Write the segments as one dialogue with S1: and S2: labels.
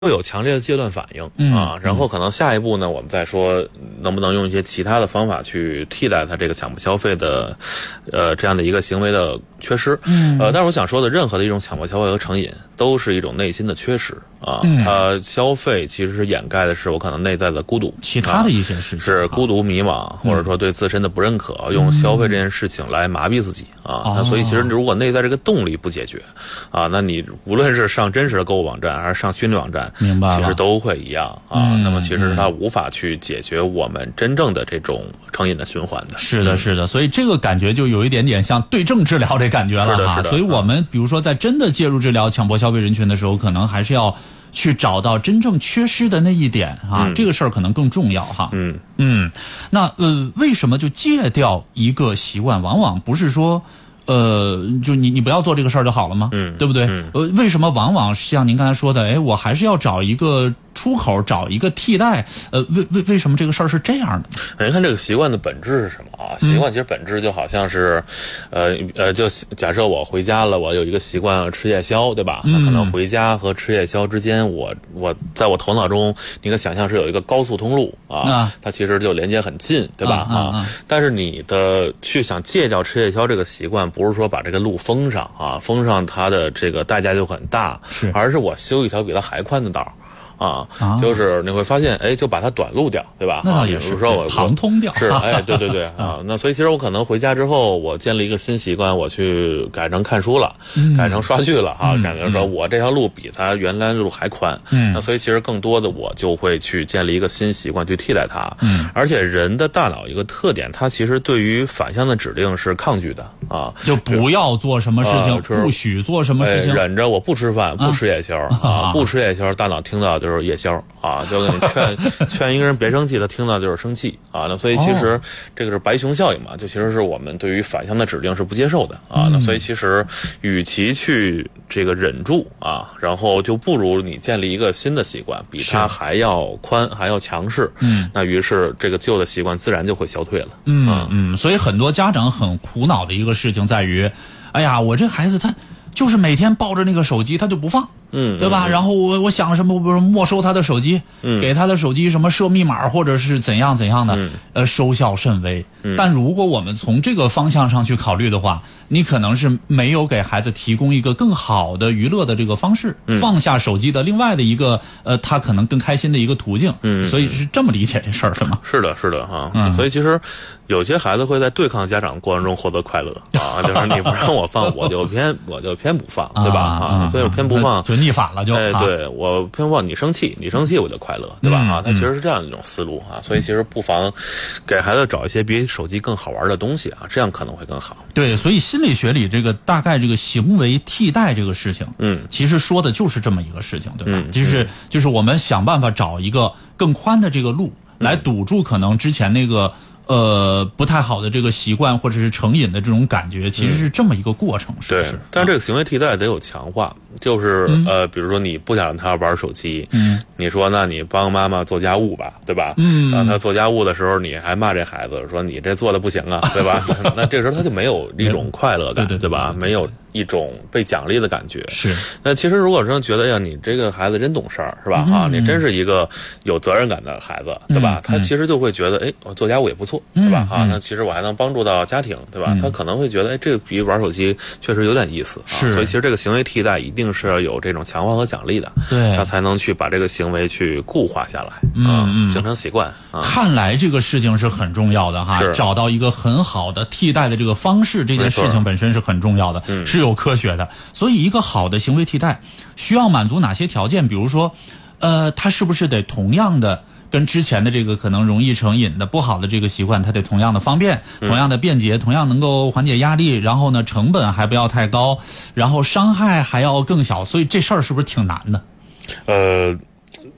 S1: 会有强烈的戒断反应啊，然后可能下一步呢，我们再说能不能用一些其他的方法去替代它这个强迫消费的，这样的一个行为的缺失。但是我想说的，任何的一种强迫消费和成瘾，都是一种内心的缺失啊。它消费其实是掩盖的是我可能内在的孤独，
S2: 其他的一些事情
S1: 是孤独、迷茫，或者说对自身的不认可，用消费这件事情来麻痹自己啊。那所以其实如果内在这个动力不解决啊，那你无论是上真实的购物网站还是上虚拟网站，
S2: 明白了，
S1: 其实都会一样啊。那么其实它无法去解决我们真正的这种成瘾的循环的。
S2: 是的，是的，所以这个感觉就有一点点像对症治疗这感觉了哈。所以我们比如说在真的介入治疗强迫消费人群的时候，可能还是要去找到真正缺失的那一点啊，这个事儿可能更重要哈。那为什么就戒掉一个习惯，往往不是说就你不要做这个事儿就好了吗？对不对？为什么往往像您刚才说的，我还是要找一个出口，找一个替代？为什么这个事儿是这样的？
S1: 你看这个习惯的本质是什么啊？习惯其实本质就好像是，就假设我回家了，我有一个习惯吃夜宵，对吧？那可能回家和吃夜宵之间，我在我头脑中，你可想象是有一个高速通路啊，它其实就连接很近，对吧？但是你的去想戒掉吃夜宵这个习惯，不是说把这个路封上啊，封上它的这个代价就很大，而是我修一条比它还宽的道。就是你会发现，就把它短路掉，对吧？
S2: 那倒也是，说我旁通掉
S1: 是，对啊。那所以其实我可能回家之后，我建立一个新习惯，我去改成看书了，改成刷剧了啊，感觉说我这条路比它原来的路还宽。那所以其实更多的我就会去建立一个新习惯去替代它。而且人的大脑一个特点，它其实对于反向的指令是抗拒的啊，
S2: 就不要做什么事情，不许做什么事情，
S1: 忍着我不吃饭，不吃夜宵啊，不吃夜宵，大脑听到就是夜宵啊，就跟你劝一个人别生气，他听到就是生气啊。那所以其实这个是白熊效应嘛，就其实是我们对于反向的指令是不接受的啊。那所以其实与其去这个忍住啊，然后就不如你建立一个新的习惯，比它还要宽还要强势。那于是这个旧的习惯自然就会消退了。
S2: 所以很多家长很苦恼的一个事情在于，哎呀，我这孩子他就是每天抱着那个手机他就不放。对吧？然后我想什么，比如没收他的手机，给他的手机什么设密码或者是怎样的，收效甚微。但如果我们从这个方向上去考虑的话，你可能是没有给孩子提供一个更好的娱乐的这个方式，放下手机的另外的一个他可能更开心的一个途径。所以是这么理解这事儿是吗？
S1: 是的哈。所以其实有些孩子会在对抗家长过程中获得快乐啊，就是你不让我放，我就偏不放，对吧？所以我偏不放。
S2: 逆反了就，
S1: 对，我偏不放你生气我就快乐，对吧？它其实是这样一种思路啊，所以其实不妨给孩子找一些比手机更好玩的东西啊，这样可能会更好。
S2: 对，所以心理学里这个大概这个行为替代这个事情，其实说的就是这么一个事情，对吧？就是我们想办法找一个更宽的这个路来堵住可能之前那个不太好的这个习惯或者是成瘾的这种感觉，其实是这么一个过程，是不是？
S1: 但这个行为替代得有强化，就是比如说你不想让他玩手机，你说那你帮妈妈做家务吧，对吧？让他做家务的时候，你还骂这孩子说你这做的不行啊，对吧？那这时候他就没有一种快乐感，对吧？没有一种被奖励的感觉。
S2: 是。那
S1: 其实如果说觉得你这个孩子真懂事儿，是吧？你真是一个有责任感的孩子，对吧？他其实就会觉得，我做家务也不错，对吧？那其实我还能帮助到家庭，对吧？他可能会觉得，这个比玩手机确实有点意思啊。所以其实这个行为替代一定是要有这种强化和奖励的，
S2: 对，
S1: 他才能去把这个行为去固化下来，形成习惯。
S2: 看来这个事情是很重要的哈，找到一个很好的替代的这个方式，这件事情本身是很重要的，是有科学的。所以一个好的行为替代需要满足哪些条件？比如说，它是不是得同样的跟之前的这个可能容易成瘾的不好的这个习惯，它得同样的方便，同样的便捷，同样能够缓解压力，然后呢成本还不要太高，然后伤害还要更小，所以这事儿是不是挺难的？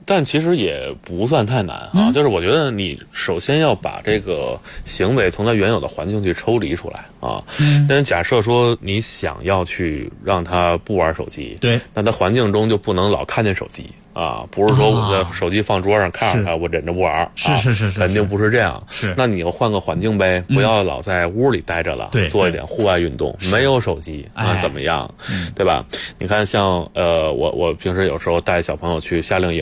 S1: 但其实也不算太难啊，就是我觉得你首先要把这个行为从它原有的环境去抽离出来啊。但假设说你想要去让他不玩手机，
S2: 对，
S1: 那他环境中就不能老看见手机啊，不是说我的手机放桌上看着它，我忍着不玩，
S2: 是，
S1: 肯定不是这样。
S2: 是，
S1: 那你要换个环境呗，不要老在屋里待着了，做一点户外运动，没有手机啊怎么样，对吧？你看像我平时有时候带小朋友去夏令营。